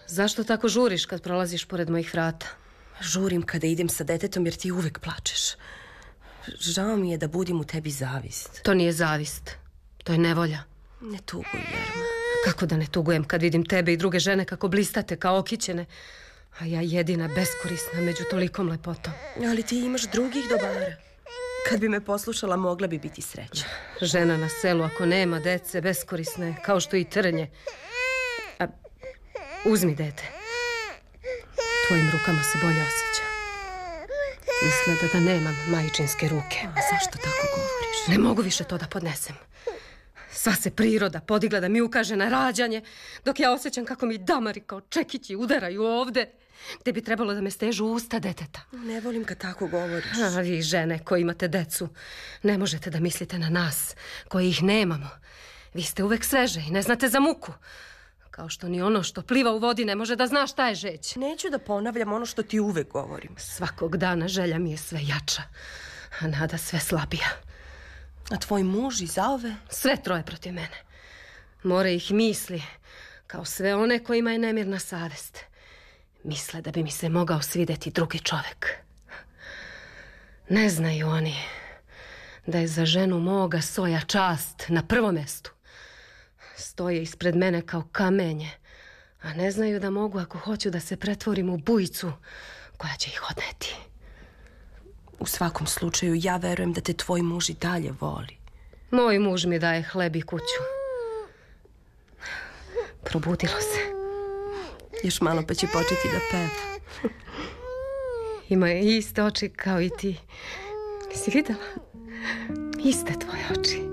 Zašto tako žuriš kad prolaziš pored mojih vrata? Žurim kada idem sa detetom jer ti uvek plačeš. Žao mi je da budim u tebi zavist. To nije zavist, to je nevolja. Ne tuguj, Jerma. Kako da ne tugujem kad vidim tebe i druge žene kako blistate kao okićene, a ja jedina beskorisna među tolikom lepotom. Ali ti imaš drugih dobara. Kad bi me poslušala, mogla bi biti sreća. Žena na selu ako nema dece, beskorisne, kao što i trnje. A, uzmi dete. Tvojim rukama se bolje osjeća. Izgleda da nemam majčinske ruke. A zašto tako govoriš? Ne mogu više to da podnesem. Sva se priroda podigla da mi ukaže na rađanje, dok ja osjećam kako mi damari kao čekići udaraju ovde, gde bi trebalo da me stežu usta deteta. Ne volim kad tako govoriš. A vi žene koji imate decu, ne možete da mislite na nas, koji ih nemamo. Vi ste uvek sveže i ne znate za muku. Kao što ni ono što pliva u vodi ne može da zna šta je žeć. Neću da ponavljam ono što ti uvek govorim. Svakog dana želja mi je sve jača, a nada sve slabija. A tvoj muž i zaove? Sve troje protiv mene. More ih misli, kao sve one kojima je nemirna savest. Misle da bi mi se mogao svideti drugi čovek. Ne znaju oni da je za ženu moga Soja čast na prvom mestu. Stoje ispred mene kao kamenje, a ne znaju da mogu ako hoću da se pretvorim u bujicu koja će ih odneti. U svakom slučaju ja verujem da te tvoj muž i dalje voli. Moj muž mi daje hleb i kuću. Probudilo se. Još malo pa će početi da peva. Ima iste oči kao i ti. Si videla? Iste tvoje oči.